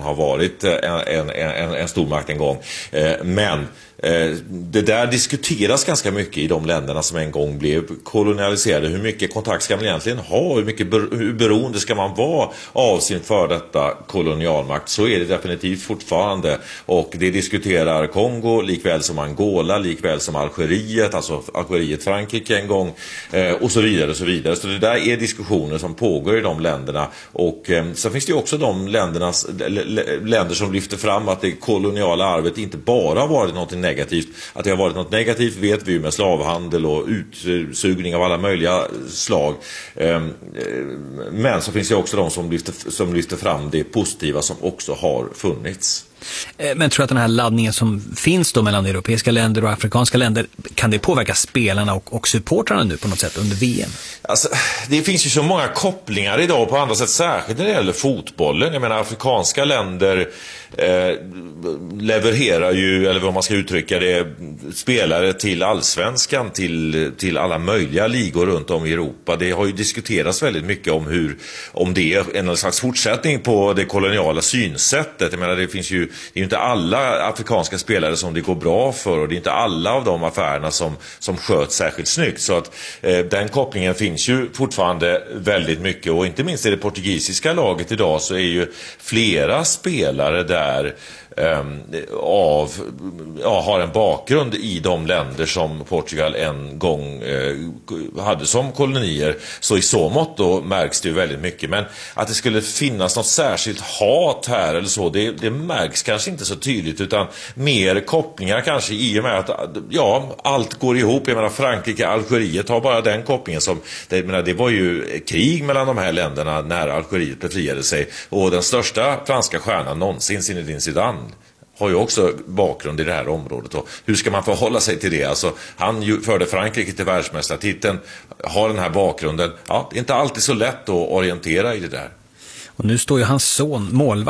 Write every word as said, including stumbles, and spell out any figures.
man har varit en, en, en, en stormakt en gång. Men det där diskuteras ganska mycket i de länderna som en gång blev kolonialiserade. Hur mycket kontakt ska man egentligen ha? Hur mycket hur beroende ska man vara av sin för detta kolonialmakt? Så är det definitivt fortfarande. Och det diskuterar Kongo likväl som Angola, likväl som Algeriet, alltså Algeriet, Frankrike en gång och så vidare och så vidare. Så det där är diskussioner som pågår i de länderna. Och så finns det ju också de ländernas, länder som lyfter fram att det koloniala arvet inte bara har varit något negativt. Att det har varit något negativt vet vi med slavhandel och utsugning av alla möjliga slag. Men så finns det också de som lyfter, som lyfter fram det positiva som också har funnits. Men tror du att den här laddningen som finns då mellan europeiska länder och afrikanska länder, kan det påverka spelarna och, och supportrarna nu på något sätt under V M? Alltså, det finns ju så många kopplingar idag på andra sätt, särskilt när det gäller fotbollen. Jag menar, afrikanska länder eh, levererar ju, eller vad man ska uttrycka det, spelare till allsvenskan, till, till alla möjliga ligor runt om i Europa. Det har ju diskuterats väldigt mycket om hur, om det är en slags fortsättning på det koloniala synsättet. Jag menar, det finns ju Det är ju inte alla afrikanska spelare som det går bra för, och det är inte alla av de affärerna som, som sköts särskilt snyggt. Så att eh, den kopplingen finns ju fortfarande väldigt mycket, och inte minst i det portugisiska laget idag så är ju flera spelare där Um, av, ja, har en bakgrund i de länder som Portugal en gång eh, hade som kolonier. Så i så mått då märks det ju väldigt mycket. Men att det skulle finnas något särskilt hat här eller så, det, det märks kanske inte så tydligt, utan mer kopplingar kanske i och med att ja, allt går ihop. Jag menar, Frankrike, Algeriet har bara den kopplingen som, det, jag menar, det var ju krig mellan de här länderna när Algeriet befriade sig, och den största franska stjärnan någonsin, Zinedine Zidane, har ju också bakgrund i det här området. Och hur ska man förhålla sig till det? Alltså, han ju förde Frankrike till världsmästartiteln, har den här bakgrunden. Ja, det är inte alltid så lätt att orientera i det där. Och nu står ju hans son målvakt